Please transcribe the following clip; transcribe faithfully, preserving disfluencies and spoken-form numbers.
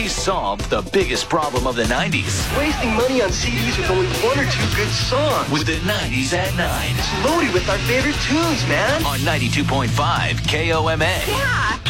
we solved the biggest problem of the nineties. Wasting money on C Ds with only one or two good songs. With the nineties at nine. It's loaded with our favorite tunes, man. On ninety-two point five K O M A. Yeah.